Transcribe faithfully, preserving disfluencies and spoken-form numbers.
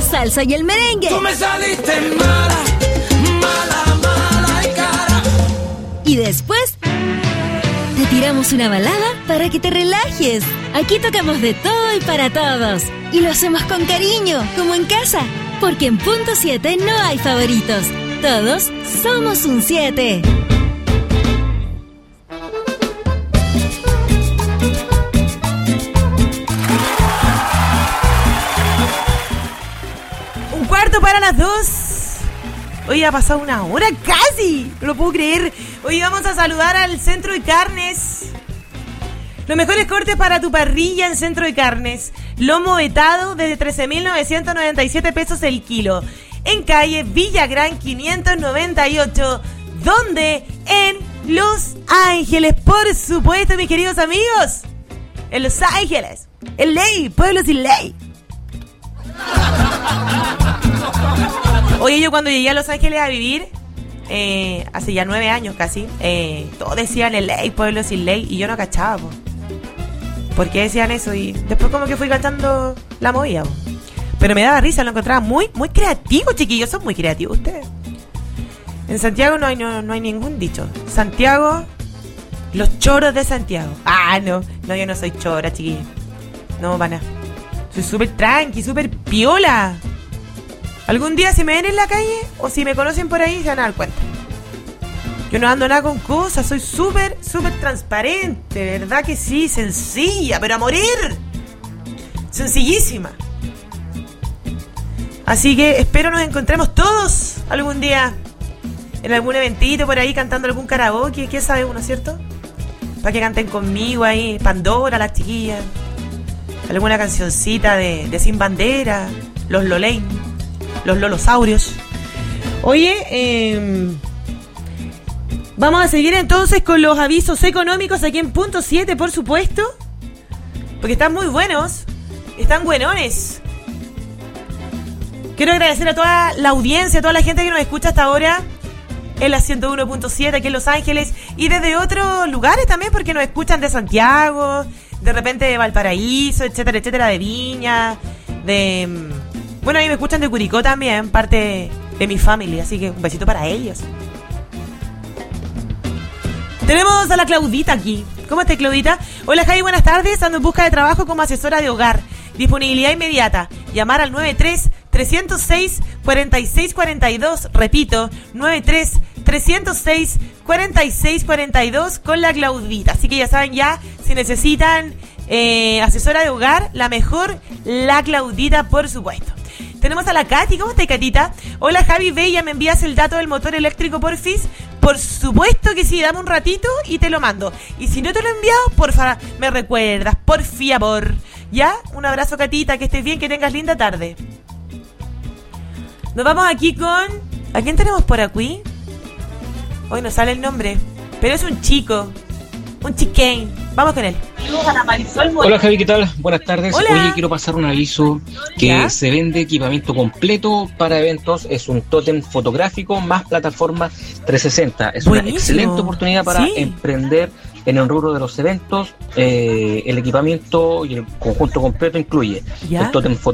salsa y el merengue. Tú me saliste mala, mala, mala y cara. Y después te tiramos una balada para que te relajes. Aquí tocamos de todo y para todos. Y lo hacemos con cariño, como en casa. Porque en Punto siete no hay favoritos. Todos somos un siete. Un cuarto para las dos. Hoy ha pasado una hora casi. No lo puedo creer. Hoy vamos a saludar al Centro de Carnes. Los mejores cortes para tu parrilla en Centro de Carnes. Lomo vetado desde trece mil novecientos noventa y siete pesos el kilo. En calle Villagrán quinientos noventa y ocho. ¿Dónde? En Los Ángeles. Por supuesto, mis queridos amigos. En Los Ángeles. En ley. Pueblo sin ley. Oye, yo cuando llegué a Los Ángeles a vivir, eh, hace ya nueve años casi, eh, todos decían el ley, pueblo sin ley, y yo no cachaba, po. ¿Por qué decían eso? Y después como que fui cachando la movida, po. Pero me daba risa, lo encontraba muy, muy creativo, chiquillos, son muy creativos ustedes. En Santiago no hay, no, no hay ningún dicho. Santiago, los choros de Santiago. Ah, no, no, yo no soy chora, chiquillos. No, para nada. Soy súper tranqui, súper piola. Algún día si me ven en la calle o si me conocen por ahí se van a dar cuenta. Yo no ando nada con cosas, soy súper, súper transparente, ¿verdad que sí? Sencilla, pero a morir. Sencillísima. Así que espero nos encontremos todos algún día en algún eventito por ahí cantando algún karaoke, ¿qué sabe uno, cierto? Para que canten conmigo ahí, Pandora, las chiquillas. Alguna cancioncita de, de Sin Bandera, los Lolain, los Lolosaurios. Oye, eh, vamos a seguir entonces con los avisos económicos aquí en Punto siete, por supuesto. Porque están muy buenos, están buenones. Quiero agradecer a toda la audiencia, a toda la gente que nos escucha hasta ahora en la ciento uno punto siete aquí en Los Ángeles y desde otros lugares también, porque nos escuchan de Santiago, de repente de Valparaíso, etcétera, etcétera, de Viña, de... Bueno, a mí me escuchan de Curicó también, parte de mi familia, así que un besito para ellos. Tenemos a la Claudita aquí. ¿Cómo estás, Claudita? Hola, Javi, buenas tardes. Ando en busca de trabajo como asesora de hogar. Disponibilidad inmediata. Llamar al nueve tres, tres cero seis, cuatro seis cuatro dos. Repito, nueve tres, tres cero seis, cuatro seis cuatro dos con la Claudita. Así que ya saben ya, si necesitan eh, asesora de hogar, la mejor, la Claudita, por supuesto. Tenemos a la Katy. ¿Cómo estás, Catita? Hola, Javi Bella, ¿me envías el dato del motor eléctrico, porfis? Por supuesto que sí, dame un ratito y te lo mando. Y si no te lo he enviado, porfa, me recuerdas, por favor. ¿Ya? Un abrazo, Catita, que estés bien, que tengas linda tarde. Nos vamos aquí con... ¿A quién tenemos por aquí? Hoy no sale el nombre, pero es un chico, un chiquén. Vamos con él. Hola, Javi, ¿qué tal? Buenas tardes. Hola. Oye, quiero pasar un aviso que ¿Ya? se vende equipamiento completo para eventos. Es un tótem fotográfico más plataforma trescientos sesenta. Es Buenísimo. Una excelente oportunidad para Sí. emprender en el rubro de los eventos. Eh, el equipamiento y el conjunto completo incluye ¿Ya? el tótem fotográfico